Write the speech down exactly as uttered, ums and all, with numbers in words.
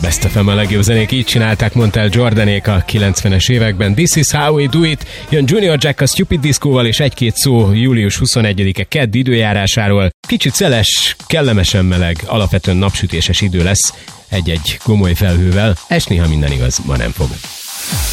Best ef em a legjobb zenék így csinálták, mondta el Jordanék a kilencvenes években. This is how we do it. Jön Junior Jack a Stupid Disco-val, és egy-két szó július huszonegyedike kedd időjárásáról. Kicsit szeles, kellemesen meleg, alapvetően napsütéses idő lesz, egy-egy gomoly felhővel. Esni, ha minden igaz, ma nem fog.